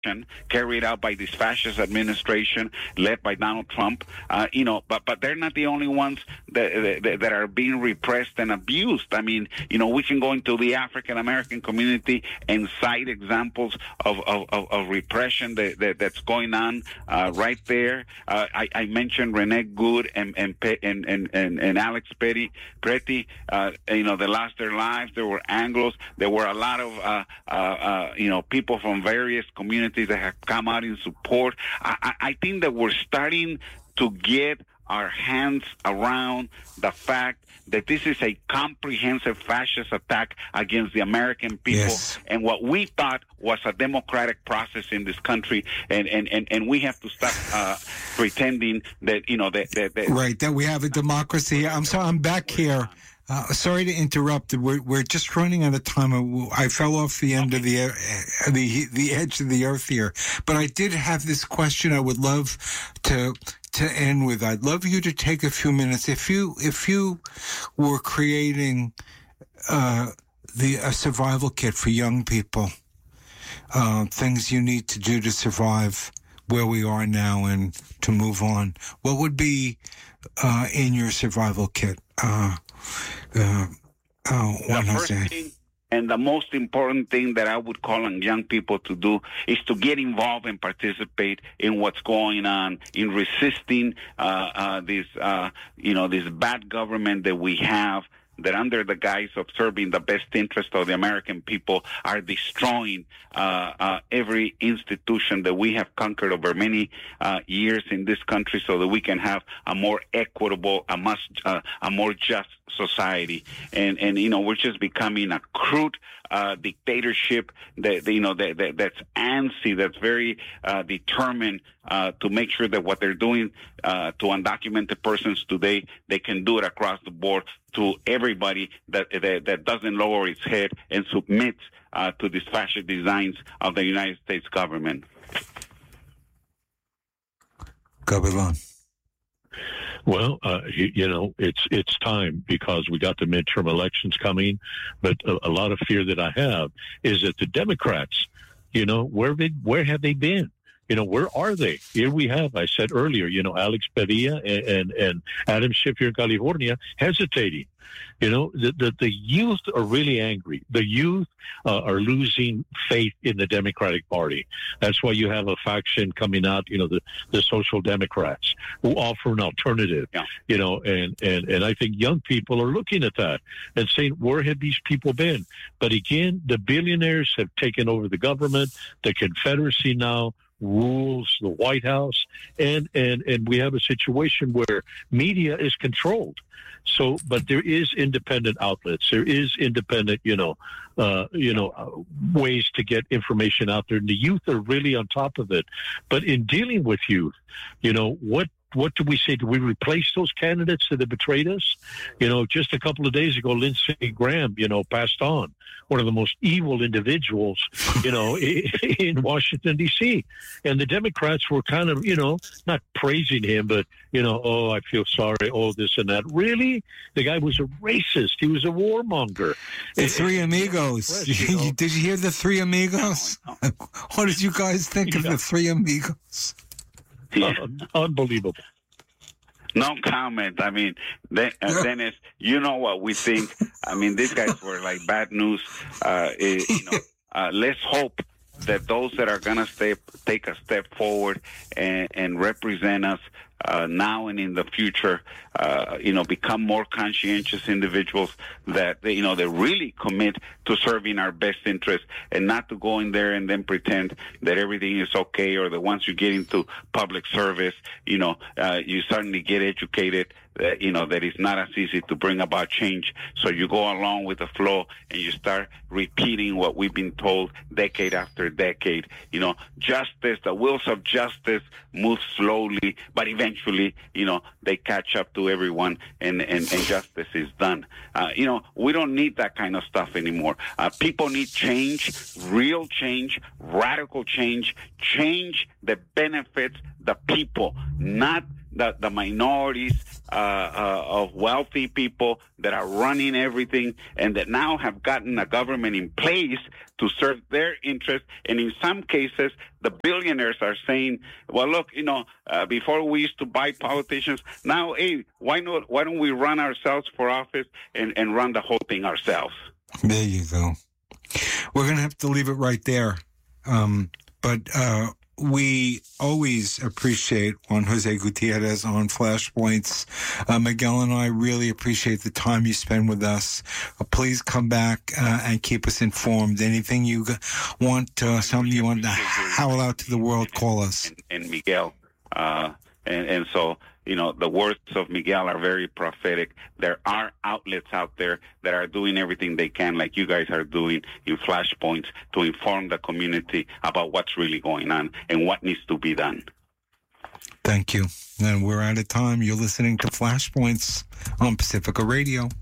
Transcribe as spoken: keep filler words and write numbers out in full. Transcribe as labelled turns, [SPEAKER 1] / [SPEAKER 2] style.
[SPEAKER 1] carried out by this fascist administration led by Donald Trump. Uh, you know, but but they're not the only ones that, that that are being repressed and abused. I mean, you know, we can go into the African American community and cite examples of of, of, of repression that, that that's going on uh, right there. Uh, I, I mentioned Renee Good and and and and, and, and Alex Petty, Pretty. Uh, you know, they lost their lives. There were Anglos. There were a lot of uh, uh, uh, you know people from various communities that have come out in support. I, I think that we're starting to get our hands around the fact that this is a comprehensive fascist attack against the American people, yes, and what we thought was a democratic process in this country, and, and, and, and we have to stop uh, pretending that, you know, that, that, that...
[SPEAKER 2] Right, that we have a democracy. I'm sorry, I'm back here. Uh, sorry to interrupt. We're we're just running out of time. I fell off the end okay. of the uh, the the edge of the earth here, but I did have this question. I would love to to end with. I'd love you to take a few minutes. If you if you were creating uh, the a survival kit for young people, uh, things you need to do to survive where we are now and to move on, what would be uh, in your survival kit? Uh, Uh, oh,
[SPEAKER 1] the first thing and the most important thing that I would call on young people to do is to get involved and participate in what's going on, in resisting uh, uh, this, uh, you know, this bad government that we have, that under the guise of serving the best interest of the American people are destroying uh, uh, every institution that we have conquered over many uh, years in this country, so that we can have a more equitable, a much, uh, a more just society. And and you know, we're just becoming a crude uh, dictatorship that, you know, that, that that's antsy, that's very uh, determined uh, to make sure that what they're doing uh, to undocumented persons today, they can do it across the board to everybody that that, that doesn't lower its head and submits uh, to these fascist designs of the United States government.
[SPEAKER 2] Gavilan.
[SPEAKER 3] Well, uh, you, you know, it's it's time, because we got the midterm elections coming. But a, a lot of fear that I have is that the Democrats, you know, where they, where have they been? You know, where are they? Here we have, I said earlier, you know, Alex Padilla and, and, and Adam Schiff here in California hesitating. You know, the, the, the youth are really angry. The youth uh, are losing faith in the Democratic Party. That's why you have a faction coming out, you know, the, the Social Democrats, who offer an alternative, yeah. you know, and, and, and I think young people are looking at that and saying, where have these people been? But again, the billionaires have taken over the government. The Confederacy now rules the White House, and, and, and we have a situation where media is controlled. So, but there is independent outlets. There is independent, you know, uh, you know, uh, ways to get information out there. And the youth are really on top of it. But in dealing with youth, you know, what what do we say? Do we replace those candidates that have betrayed us? You know, just a couple of days ago, Lindsey Graham, you know, passed on, one of the most evil individuals, you know, in Washington, D C. And the Democrats were kind of, you know, not praising him, but, you know, oh, I feel sorry, oh, this and that. Really? The guy was a racist. He was a warmonger.
[SPEAKER 2] The Three Amigos. Did you, know? Did you hear the Three Amigos? What did you guys think yeah. of the Three Amigos?
[SPEAKER 3] Yeah. Uh, unbelievable.
[SPEAKER 1] No comment. I mean, then, uh, Dennis, you know what we think. I mean, these guys were like bad news. Uh, it, you know, uh, let's hope that those that are going to step, take a step forward and, and represent us uh, now and in the future, uh, you know, become more conscientious individuals that, they, you know, they really commit to serving our best interests, and not to go in there and then pretend that everything is okay, or that once you get into public service, you know, uh, you suddenly get educated, uh, you know, that it's not as easy to bring about change. So you go along with the flow and you start repeating what we've been told decade after decade. You know, justice, the wheels of justice move slowly, but eventually, you know, they catch up to everyone, and, and, and justice is done. Uh, you know, we don't need that kind of stuff anymore. Uh, people need change, real change, radical change, change that benefits the people, not the, the minorities uh, uh, of wealthy people that are running everything and that now have gotten a government in place to serve their interests. And in some cases, the billionaires are saying, well, look, you know, uh, before we used to buy politicians, now, hey, why not? Why don't we run ourselves for office and, and run the whole thing ourselves?
[SPEAKER 2] There you go. We're going to have to leave it right there. Um, but uh, we always appreciate Juan Jose Gutierrez on Flashpoints. Uh, Miguel and I really appreciate the time you spend with us. Uh, please come back uh, and keep us informed. Anything you want, uh, something you want to howl out to the world, call us.
[SPEAKER 1] And, and Miguel. Uh, and, and so, you know, the words of Miguel are very prophetic. There are outlets out there that are doing everything they can, like you guys are doing in Flashpoints, to inform the community about what's really going on and what needs to be done.
[SPEAKER 2] Thank you. And we're out of time. You're listening to Flashpoints on Pacifica Radio.